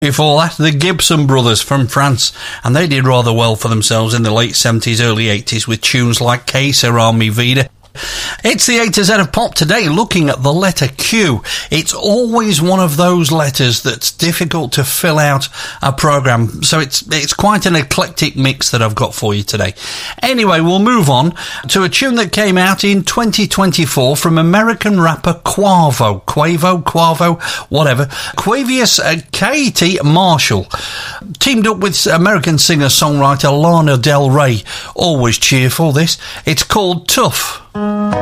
Before that, the Gibson Brothers from France, and they did rather well for themselves in the late 70s, early 80s with tunes like Que Sera Mi Vida. It's the A to Z of Pop today, looking at the letter Q. It's always one of those letters that's difficult to fill out a programme, so it's quite an eclectic mix that I've got for you today. Anyway, we'll move on to a tune that came out in 2024 from American rapper Quavo, whatever. Quavius Katie Marshall teamed up with American singer-songwriter Lana Del Rey. Always cheerful, this. It's called Tough.